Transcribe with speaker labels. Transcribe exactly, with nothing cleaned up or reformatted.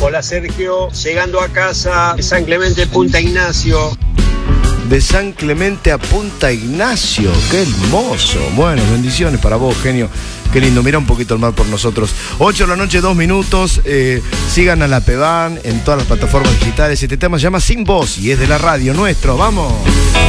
Speaker 1: Hola Sergio, llegando a casa de San Clemente, Punta Ignacio.
Speaker 2: De San Clemente a Punta Ignacio, qué hermoso. Bueno, bendiciones para vos, genio. Qué lindo, mira un poquito el mar por nosotros. ocho de la noche, dos minutos. Eh, sigan a la Peban en todas las plataformas digitales. Este tema se llama Sin Voz y es de la radio nuestro. ¡Vamos!